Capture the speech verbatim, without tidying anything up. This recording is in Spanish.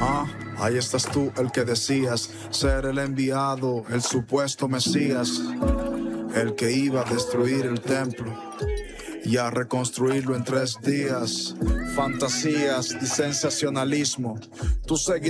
Ah, ahí estás tú, el que decías ser el enviado, el supuesto Mesías, el que iba a destruir el templo y a reconstruirlo en tres días. Fantasías y sensacionalismo. Tú seguidor